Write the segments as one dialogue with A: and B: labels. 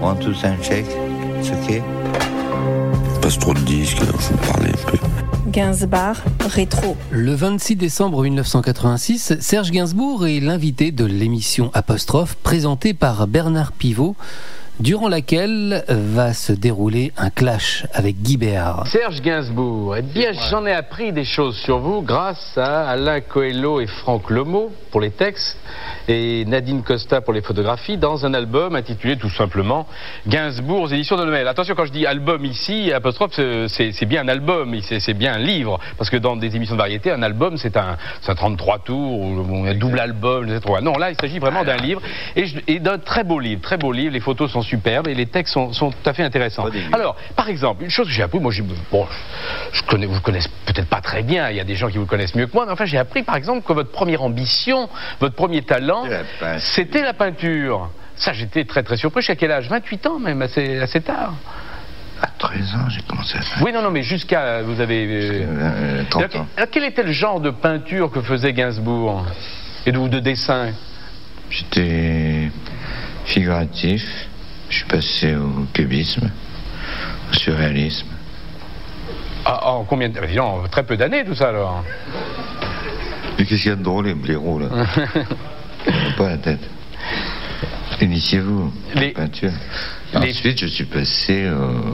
A: 1, 2, 5, check. It's okay.
B: Passe trop de disques, alors je vais parler un peu.
C: Gainsbourg rétro.
D: Le 26 décembre 1986, Serge Gainsbourg est l'invité de l'émission Apostrophe, présentée par Bernard Pivot, durant laquelle va se dérouler un clash avec Guy Béard.
E: Serge Gainsbourg, eh bien j'en ai appris des choses sur vous grâce à Alain Coelho et Franck Lomot pour les textes et Nadine Costa pour les photographies dans un album intitulé tout simplement Gainsbourg aux éditions de Noël. Attention, quand je dis album ici, apostrophe, c'est bien un album, c'est bien un livre, parce que dans des émissions de variété, un album c'est un 33 tours, ou un double album, etc. Non, là il s'agit vraiment d'un livre et d'un très beau livre, les photos sont superbes et les textes sont tout à fait intéressants. Alors, par exemple, une chose que j'ai appris, moi vous connaissez peut-être pas très bien, il y a des gens qui vous connaissent mieux que moi, mais enfin j'ai appris par exemple que votre première ambition, votre premier talent, c'était la peinture. Ça, j'étais très très surpris. Jusqu'à quel âge? 28 ans même, assez tard.
A: À 13 ans, j'ai commencé à faire.
E: Oui, non, mais jusqu'à... Vous avez...
A: 30 ans.
E: Alors, quel était le genre de peinture que faisait Gainsbourg? Et de dessin?
A: J'étais figuratif. Je suis passé au cubisme, au surréalisme.
E: En combien de... Disons, très peu d'années, tout ça, alors.
A: Mais qu'est-ce qu'il y a de drôle, les blaireaux, là? Pas la tête. Initiez-vous, la peinture. Ensuite, je suis passé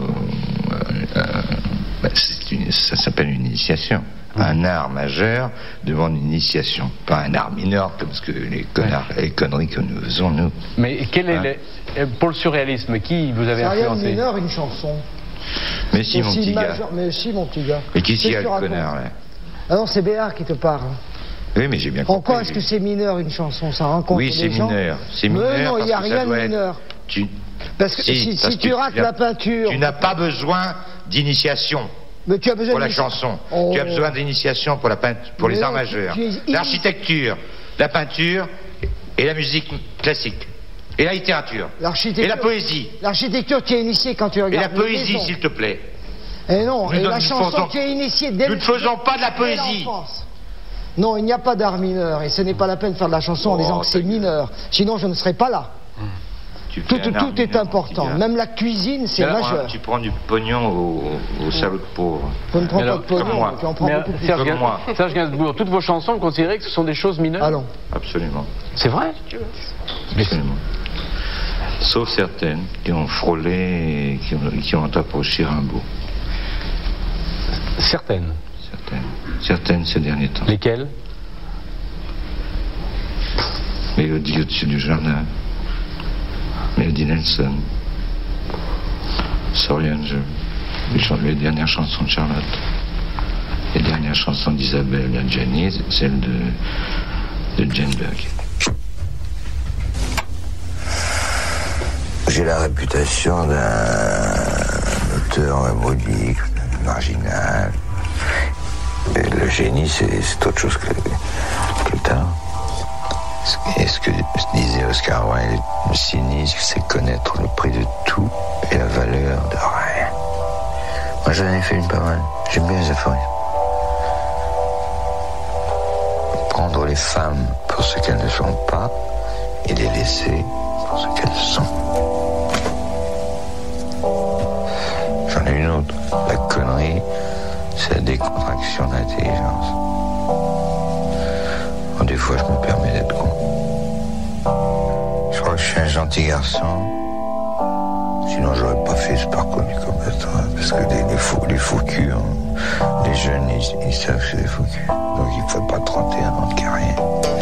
A: ça s'appelle une initiation. Un art majeur demande une initiation, pas un art mineur comme ce que les conneries que nous faisons, nous.
E: Mais quel est pour le surréalisme, qui vous avez influencé?
F: C'est rien de mineur, une chanson.
A: Mais si, mon petit gars.
F: Mais si, mon petit gars.
A: Mais qui s'y a, le connard, là?
F: Ah non, c'est Béard qui te parle.
A: Oui, mais j'ai bien compris.
F: En quoi est-ce que c'est mineur, une chanson? Ça rencontre
A: oui,
F: les gens?
A: Mineur. C'est mineur.
F: Mais non, il n'y a rien de mineur. Parce que si tu rates la peinture...
A: Tu n'as pas besoin d'initiation.
F: Mais tu as besoin
A: pour la chanson. Oh. Tu as besoin d'initiation pour la peinture, pour les arts majeurs. L'architecture, la peinture et la musique classique. Et la littérature. Et la poésie.
F: L'architecture, tu es initié quand tu regardes.
A: Et la poésie, s'il te plaît.
F: Et non, et la chanson, tu es initié dès
A: nous ne faisons pas de la poésie.
F: Non, il n'y a pas d'art mineur. Et ce n'est pas la peine de faire de la chanson en disant que c'est mineur. Sinon, je ne serais pas là. Tout est important. Même la cuisine, c'est majeur.
A: Tu prends du pognon au salaud de pauvres.
F: Je ne prends pas de pognon, tu en prends beaucoup plus.
E: Serge Gainsbourg, toutes vos chansons, vous considérez que ce sont des choses mineures?
F: Allons.
A: Absolument.
E: C'est vrai?
A: Absolument. Sauf certaines qui ont frôlé et qui ont approché Rimbaud.
E: Certaines
A: ces derniers temps.
E: Lesquelles?
A: Mélodie au-dessus du jardin. Mélodie Nelson. Sorry Angel. Les dernières chansons de Charlotte. Les dernières chansons d'Isabelle Adjani, celle de Jane Burke. J'ai la réputation d'un auteur modique, marginal. Et le génie, c'est autre chose que le talent. Et ce que disait Oscar Wilde, le cynisme, c'est connaître le prix de tout et la valeur de rien. Moi, j'en ai fait une pas mal. J'aime bien les aphorismes. Prendre les femmes pour ce qu'elles ne sont pas et les laisser pour ce qu'elles sont. J'en ai une autre. La connerie, c'est la décontraction de l'intelligence. Des fois, je me permets d'être con. Je crois que je suis un gentil garçon. Sinon, j'aurais pas fait ce parcours du combattant. Parce que les faux culs, les jeunes, ils savent que c'est des faux culs. Donc, il ne faut pas 31 ans de carrière.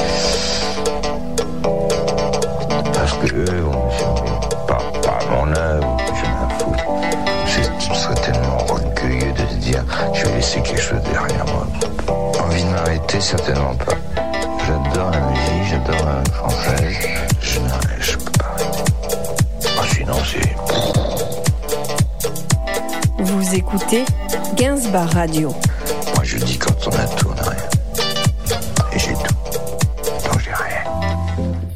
A: Parce que eux, pas à mon œuvre, je m'en fous. Ce serait tellement orgueilleux de se dire, je vais laisser quelque chose derrière moi. Envie de m'arrêter, certainement pas. J'adore la musique, j'adore la française. Je peux pas arrêter. Sinon, c'est...
C: Vous écoutez Gainsbourg Radio.
A: Moi, je dis quand on a tout.